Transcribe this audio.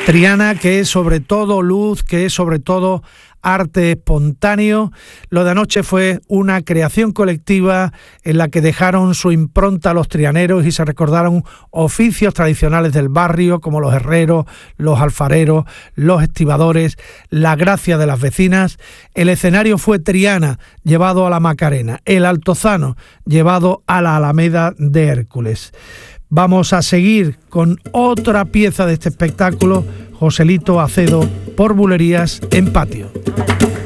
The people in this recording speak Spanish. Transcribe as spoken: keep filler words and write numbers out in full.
Triana, que es sobre todo luz, que es sobre todo arte espontáneo. Lo de anoche fue una creación colectiva en la que dejaron su impronta los trianeros y se recordaron oficios tradicionales del barrio como los herreros, los alfareros, los estibadores, la gracia de las vecinas. El escenario fue Triana, llevado a la Macarena, el Altozano, llevado a la Alameda de Hércules. Vamos a seguir con otra pieza de este espectáculo, Joselito Acedo por Bulerías en Patio.